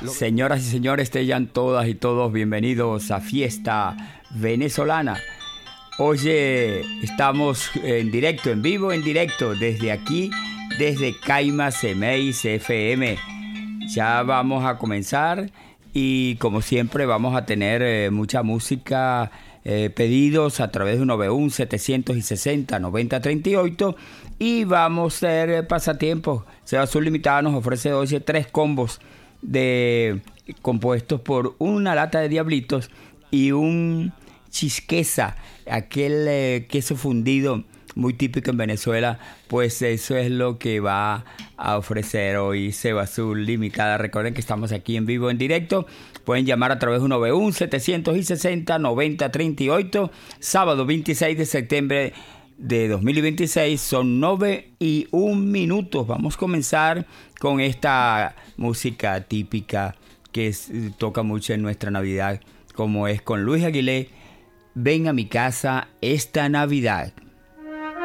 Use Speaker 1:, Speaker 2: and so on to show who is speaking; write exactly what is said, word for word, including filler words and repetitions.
Speaker 1: Señoras y señores, sean todas y todos bienvenidos a Fiesta Venezolana. Oye, estamos en directo, en vivo, en directo, desde aquí, desde Caima Semeis F M. Ya vamos a comenzar y como siempre vamos a tener eh, mucha música, eh, pedidos a través de nueve uno siete seis cero nueve cero tres ocho y vamos a hacer pasatiempos. Seba Azul Limitada nos ofrece hoy tres combos de compuestos por una lata de diablitos y un chisquesa, aquel eh, queso fundido muy típico en Venezuela. Pues eso es lo que va a ofrecer hoy Seba Azul Limitada. Recuerden que estamos aquí en vivo, en directo. Pueden llamar a través de nueve uno siete sesenta nueve cero tres ocho. Sábado veintiséis de septiembre de dos mil veintiséis, son nueve y un minutos. Vamos a comenzar con esta música típica que es, toca mucho en nuestra Navidad, como es con Luis Aguilé, Ven a mi casa esta Navidad.